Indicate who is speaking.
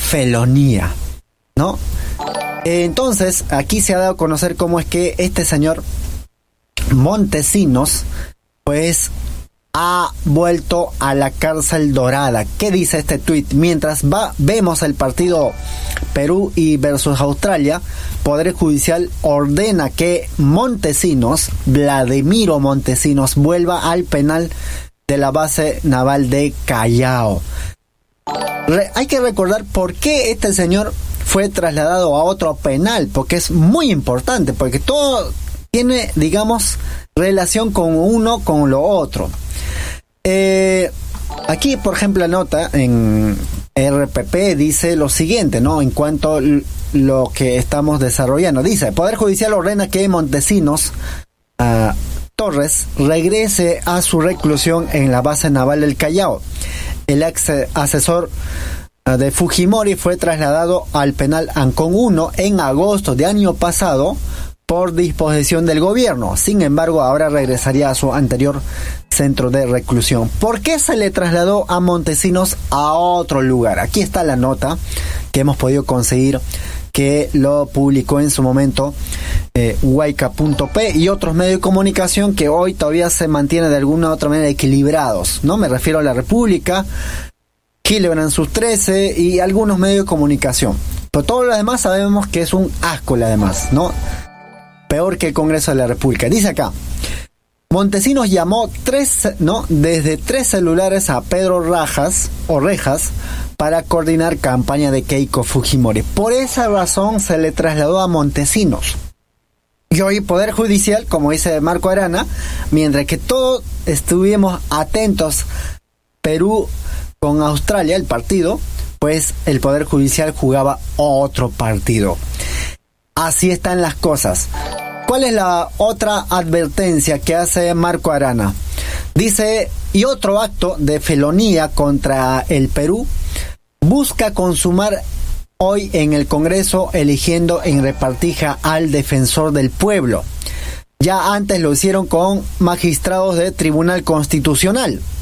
Speaker 1: felonía, ¿no? Entonces, aquí se ha dado a conocer cómo es que este señor Montesinos, pues, ha vuelto a la cárcel dorada. ¿Qué dice este tuit? Mientras vemos el partido Perú y versus Australia, Poder Judicial ordena que Montesinos, Vladimiro Montesinos, vuelva al penal de la base naval de Callao. Hay que recordar por qué este señor fue trasladado a otro penal, porque es muy importante, porque todo tiene, digamos, relación con uno con lo otro. Aquí, por ejemplo, la nota en RPP dice lo siguiente, ¿no? En cuanto a lo que estamos desarrollando. Dice, Poder Judicial ordena que Montesinos Torres regrese a su reclusión en la base naval del Callao. El ex asesor de Fujimori fue trasladado al penal Ancón 1 en agosto de año pasado por disposición del gobierno. Sin embargo, ahora regresaría a su anterior centro de reclusión. ¿Por qué se le trasladó a Montesinos a otro lugar? Aquí está la nota que hemos podido conseguir, que lo publicó en su momento Huayca.p y otros medios de comunicación que hoy todavía se mantienen de alguna u otra manera equilibrados, ¿no? Me refiero a La República, Hildebrand sus 13 y algunos medios de comunicación. Pero todo lo demás sabemos que es un asco, además, ¿no? Peor que el Congreso de la República. Dice acá, Montesinos llamó desde 3 celulares a Pedro Rejas para coordinar campaña de Keiko Fujimori. Por esa razón se le trasladó a Montesinos. Y hoy Poder Judicial, como dice Marco Arana, mientras que todos estuvimos atentos, Perú con Australia, el partido, pues el Poder Judicial jugaba otro partido. Así están las cosas. ¿Cuál es la otra advertencia que hace Marco Arana? Dice, y otro acto de felonía contra el Perú busca consumar hoy en el Congreso eligiendo en repartija al defensor del pueblo. Ya antes lo hicieron con magistrados de Tribunal Constitucional.